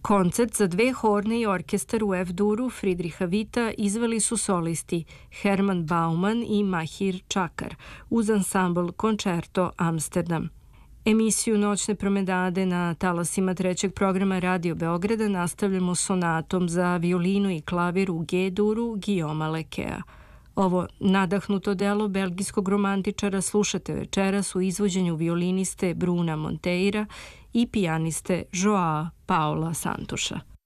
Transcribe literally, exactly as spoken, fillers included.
Koncert za dve horne i orkestar u F-duru Fridriha Vita izveli su solisti Herman Bauman i Mahir Čakar uz ansambl Koncerto Amsterdam. Emisiju Noćne promenade na talasima trećeg programa Radio Beograda nastavljamo sonatom za violinu i klavir u G-duru Guillauma Lekea. Ovo nadahnuto delo belgijskog romantičara slušate večeras u izvođenju violiniste Bruna Monteira i pijaniste Joao Paula Santuša.